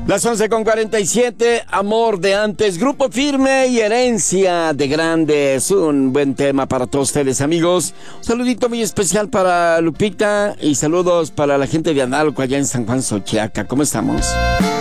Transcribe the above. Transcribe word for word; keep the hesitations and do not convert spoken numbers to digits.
Las once con cuarenta y siete, Amor de Antes, Grupo Firme y Herencia de Grandes. Un buen tema para todos ustedes, amigos. Un saludito muy especial para Lupita y saludos para la gente de Analco allá en San Juan, Xochiaca. ¿Cómo estamos?